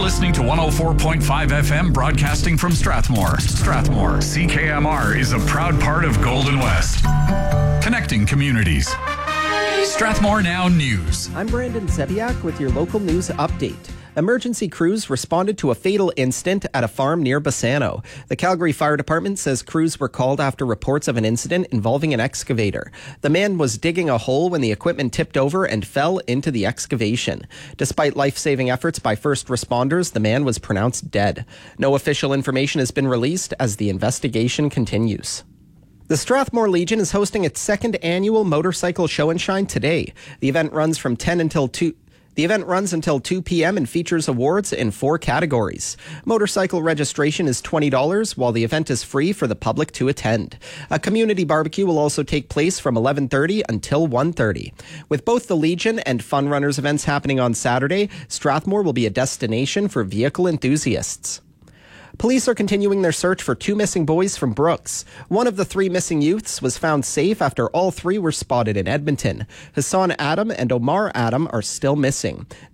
listening to 104.5 FM broadcasting from Strathmore. Strathmore, CKMR is a proud part of Golden West. Connecting communities. Strathmore Now News. I'm Brandon Zebiak with your local news update. Emergency crews responded to a fatal incident at a farm near Bassano. The Calgary Fire Department says crews were called after reports of an incident involving an excavator. The man was digging a hole when the equipment tipped over and fell into the excavation. Despite life-saving efforts by first responders, the man was pronounced dead. No official information has been released as the investigation continues. The Strathmore Legion is hosting its second annual motorcycle show and shine today. The event runs from 10 until 2. The event runs until 2 p.m. and features awards in 4 categories. Motorcycle registration is $20, while the event is free for the public to attend. A community barbecue will also take place from 11:30 until 1:30. With both the Legion and Fun Runners events happening on Saturday, Strathmore will be a destination for vehicle enthusiasts. Police are continuing their search for 2 missing boys from Brooks. One of the 3 missing youths was found safe after all 3 were spotted in Edmonton. Hassan Adam and Omar Adam are still missing.